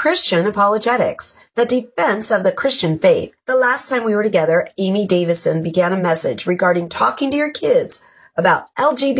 Christian apologetics, the defense of the Christian faith. The last time we were together, Amy Davison began a message regarding talking to your kids about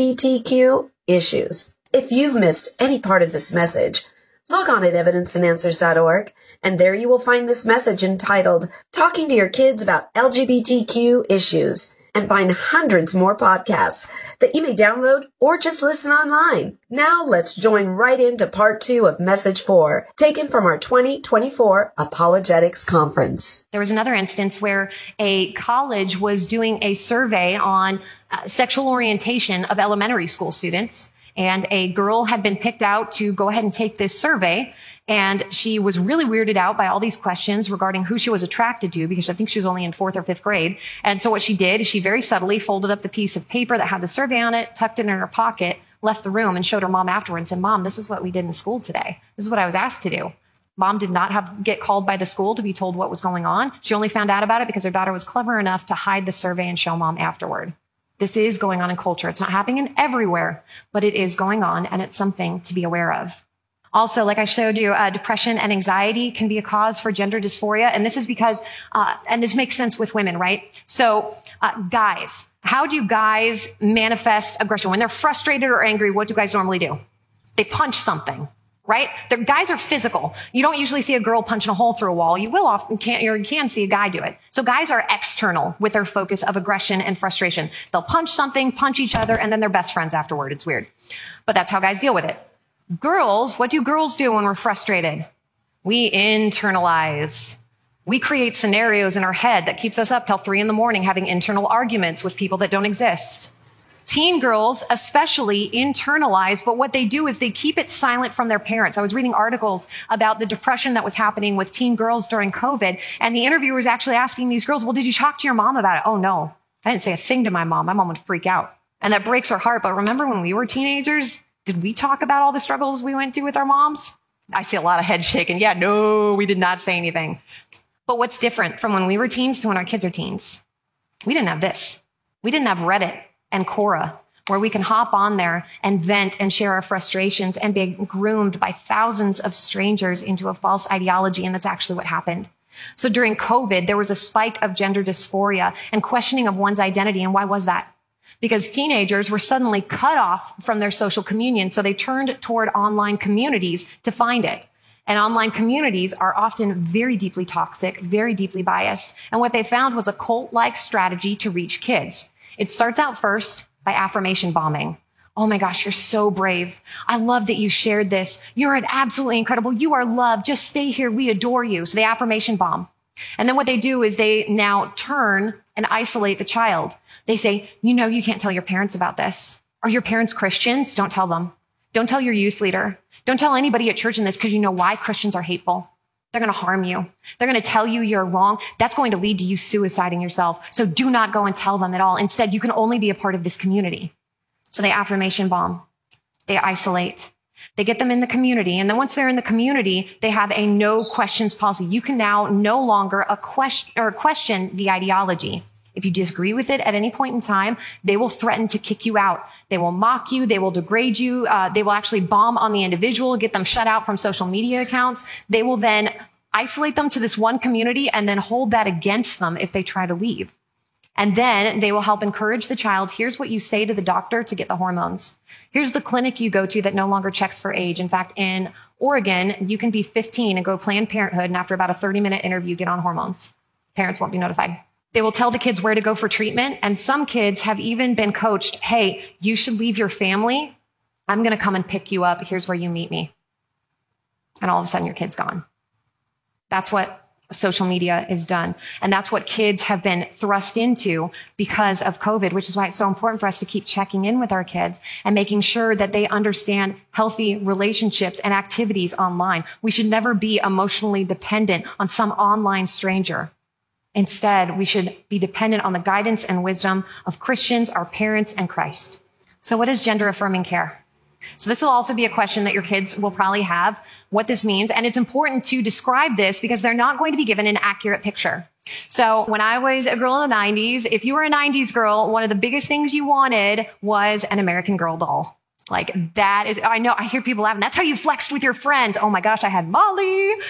LGBTQ issues. If you've missed any part of this message, log on at evidenceandanswers.org, and there you will find this message entitled Talking to Your Kids About LGBTQ Issues, and find hundreds more podcasts that you may download or just listen online. Now let's join right into part 2 of message 4, taken from our 2024 Apologetics Conference. There was another instance where a college was doing a survey on sexual orientation of elementary school students. And a girl had been picked out to go ahead and take this survey. And she was really weirded out by all these questions regarding who she was attracted to, because I think she was only in 4th or 5th grade. And so what she did is she very subtly folded up the piece of paper that had the survey on it, tucked it in her pocket, left the room, and showed her mom afterwards and said, "Mom, this is what we did in school today. This is what I was asked to do." Mom did not get called by the school to be told what was going on. She only found out about it because her daughter was clever enough to hide the survey and show mom afterward. This is going on in culture. It's not happening everywhere, but it is going on, and it's something to be aware of. Also, like I showed you, depression and anxiety can be a cause for gender dysphoria. And this is because, and this makes sense with women, right? So, guys, how do guys manifest aggression? When they're frustrated or angry, what do guys normally do? They punch something, right? The guys are physical. You don't usually see a girl punching a hole through a wall. You can see a guy do it. So guys are external with their focus of aggression and frustration. They'll punch something, punch each other, and then they're best friends afterward. It's weird. But that's how guys deal with it. Girls, what do girls do when we're frustrated? We internalize. We create scenarios in our head that keeps us up till 3 a.m. having internal arguments with people that don't exist. Teen girls especially internalize, but what they do is they keep it silent from their parents. I was reading articles about the depression that was happening with teen girls during COVID, and the interviewer was actually asking these girls, "Well, did you talk to your mom about it?" "Oh, no, I didn't say a thing to my mom. My mom would freak out." And that breaks her heart. But remember when we were teenagers, did we talk about all the struggles we went through with our moms? I see a lot of heads shaking. Yeah, no, we did not say anything. But what's different from when we were teens to when our kids are teens? We didn't have this. We didn't have Reddit and Quora, where we can hop on there and vent and share our frustrations and be groomed by thousands of strangers into a false ideology. And that's actually what happened. So during COVID, there was a spike of gender dysphoria and questioning of one's identity. And why was that? Because teenagers were suddenly cut off from their social communion. So they turned toward online communities to find it. And online communities are often very deeply toxic, very deeply biased. And what they found was a cult-like strategy to reach kids. It starts out first by affirmation bombing. "Oh my gosh, you're so brave. I love that you shared this. You're absolutely incredible. You are loved. Just stay here. We adore you." So they affirmation bomb. And then what they do is they now turn and isolate the child. They say, "You can't tell your parents about this. Are your parents Christians? Don't tell them. Don't tell your youth leader. Don't tell anybody at church in this, because you know why? Christians are hateful. They're going to harm you. They're going to tell you you're wrong. That's going to lead to you suiciding yourself. So do not go and tell them at all. Instead, you can only be a part of this community." So they affirmation bomb. They isolate. They get them in the community. And then once they're in the community, they have a no questions policy. You can now no longer question the ideology. If you disagree with it at any point in time, they will threaten to kick you out. They will mock you. They will degrade you. They will actually bomb on the individual, get them shut out from social media accounts. They will then isolate them to this one community and then hold that against them if they try to leave. And then they will help encourage the child. Here's what you say to the doctor to get the hormones. Here's the clinic you go to that no longer checks for age. In fact, in Oregon, you can be 15 and go Planned Parenthood, and after about a 30-minute interview, get on hormones. Parents won't be notified. They will tell the kids where to go for treatment. And some kids have even been coached, "Hey, you should leave your family. I'm going to come and pick you up. Here's where you meet me." And all of a sudden, your kid's gone. That's what social media is done. And that's what kids have been thrust into because of COVID, which is why it's so important for us to keep checking in with our kids and making sure that they understand healthy relationships and activities online. We should never be emotionally dependent on some online stranger. Instead, we should be dependent on the guidance and wisdom of Christians, our parents, and Christ. So what is gender affirming care? So this will also be a question that your kids will probably have, what this means. And it's important to describe this because they're not going to be given an accurate picture. So when I was a girl in the 90s, if you were a 90s girl, one of the biggest things you wanted was an American Girl doll. Like that is, I know, I hear people laughing. That's how you flexed with your friends. Oh my gosh, I had Molly.